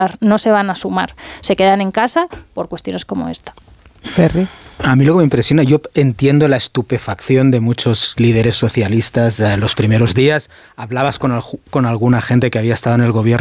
no se van a sumar, se quedan en casa por cuestiones como esta. Ferri. A mí lo que me impresiona, yo entiendo la estupefacción de muchos líderes socialistas los primeros días. Hablabas con alguna gente que había estado en el gobierno